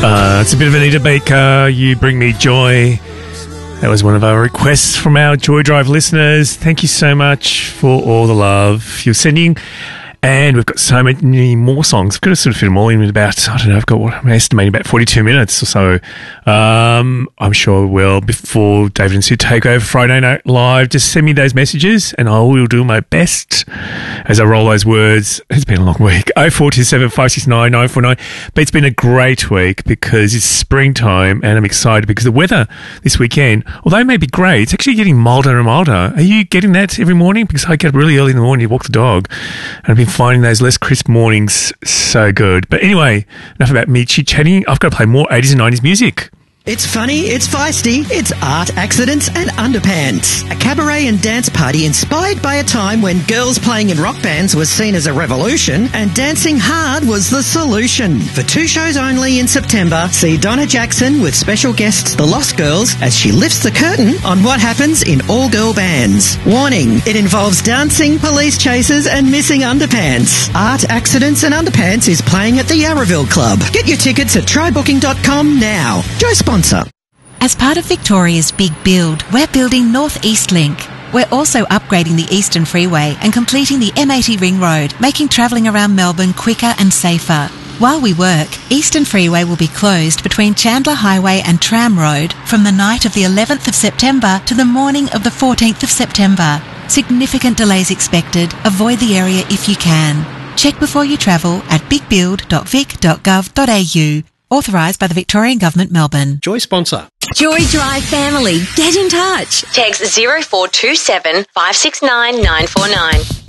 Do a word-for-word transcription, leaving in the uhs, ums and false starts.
Uh, it's a bit of Anita Baker, You Bring Me Joy. That was one of our requests from our Joy Drive listeners. Thank you so much for all the love you're sending. And we've got so many more songs. I've got to sort of fit them all in with about, I don't know, I've got what I'm estimating about forty-two minutes or so. Um, I'm sure we'll, before David and Sue take over Friday Night Live, just send me those messages and I will do my best as I roll those words. It's been a long week. oh four two seven, five six nine, nine four nine. But it's been a great week because it's springtime and I'm excited because the weather this weekend, although it may be great, it's actually getting milder and milder. Are you getting that every morning? Because I get up really early in the morning to walk the dog and I've been finding those less crisp mornings so good. But anyway, enough about me chit-chatting. I've got to play more eighties and nineties music. It's funny, it's feisty, it's art, accidents and underpants. A cabaret and dance party inspired by a time when girls playing in rock bands was seen as a revolution and dancing hard was the solution. For two shows only in September, see Donna Jackson with special guests The Lost Girls as she lifts the curtain on what happens in all-girl bands. Warning, it involves dancing, police chases and missing underpants. Art, Accidents and Underpants is playing at the Yarraville Club. Get your tickets at try booking dot com now. Joe Sponsor. As part of Victoria's Big Build, we're building North East Link. We're also upgrading the Eastern Freeway and completing the M eighty Ring Road, making travelling around Melbourne quicker and safer. While we work, Eastern Freeway will be closed between Chandler Highway and Tram Road from the night of the eleventh of September to the morning of the fourteenth of September. Significant delays expected. Avoid the area if you can. Check before you travel at big build dot vic dot gov dot a u. Authorised by the Victorian Government, Melbourne. Joy Sponsor. Joy Drive family, get in touch. Text zero four two seven, five six nine, nine four nine.